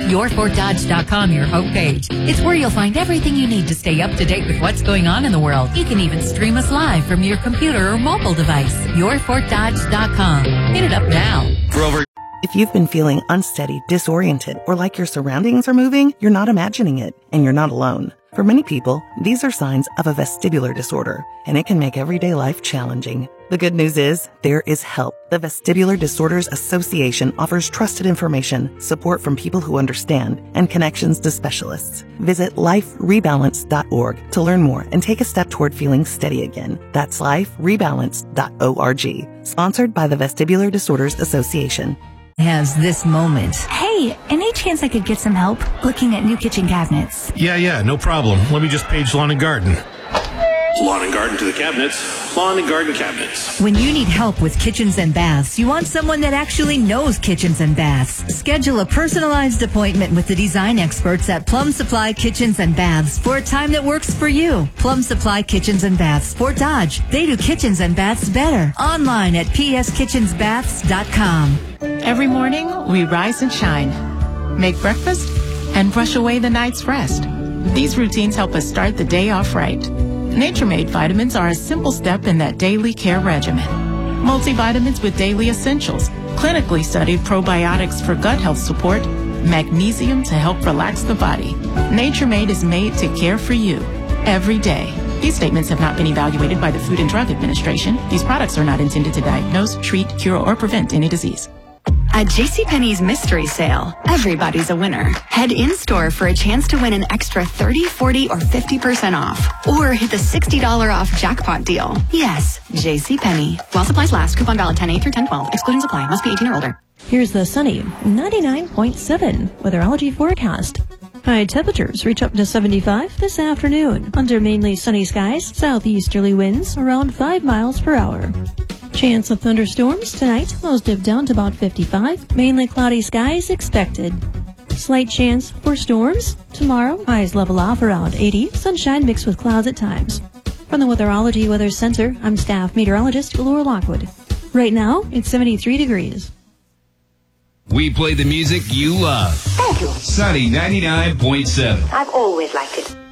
YourFortDodge.com, your homepage. It's where you'll find everything you need to stay up to date with what's going on in the world. You can even stream us live from your computer or mobile device. YourFortDodge.com. Hit it up now. Grover. If you've been feeling unsteady, disoriented, or like your surroundings are moving, you're not imagining it, and you're not alone. For many people, these are signs of a vestibular disorder, and it can make everyday life challenging. The good news is, there is help. The Vestibular Disorders Association offers trusted information, support from people who understand, and connections to specialists. Visit liferebalance.org to learn more and take a step toward feeling steady again. That's liferebalance.org. Sponsored by the Vestibular Disorders Association. Has this moment. Hey, any chance I could get some help looking at new kitchen cabinets? Yeah, no problem. Let me just page Lawn and Garden. Lawn and Garden to the cabinets. Lawn and Garden cabinets. When you need help with kitchens and baths, you want someone that actually knows kitchens and baths. Schedule a personalized appointment with the design experts at Plum Supply Kitchens and Baths for a time that works for you. Plum Supply Kitchens and Baths, Fort Dodge. They do kitchens and baths better. Online at pskitchensbaths.com. Every morning, we rise and shine, make breakfast, and brush away the night's rest. These routines help us start the day off right. Nature Made vitamins are a simple step in that daily care regimen. Multivitamins with daily essentials, clinically studied probiotics for gut health support, magnesium to help relax the body. Nature Made is made to care for you every day. These statements have not been evaluated by the Food and Drug Administration. These products are not intended to diagnose, treat, cure, or prevent any disease. At JCPenney's mystery sale, everybody's a winner. Head in-store for a chance to win an extra 30, 40, or 50% off. Or hit the $60 off jackpot deal. Yes, JCPenney. While supplies last, coupon valid 10/8 through 10/12. Excluding supply. Must be 18 or older. Here's the sunny 99.7 weatherology forecast. High temperatures reach up to 75 this afternoon. Under mainly sunny skies, southeasterly winds around 5 miles per hour. Chance of thunderstorms tonight, lows dip down to about 55. Mainly cloudy skies expected. Slight chance for storms. Tomorrow, highs level off around 80. Sunshine mixed with clouds at times. From the Weatherology Weather Center, I'm staff meteorologist Laura Lockwood. Right now, it's 73 degrees. We play the music you love. Thank you. Sunny 99.7. I've always liked it.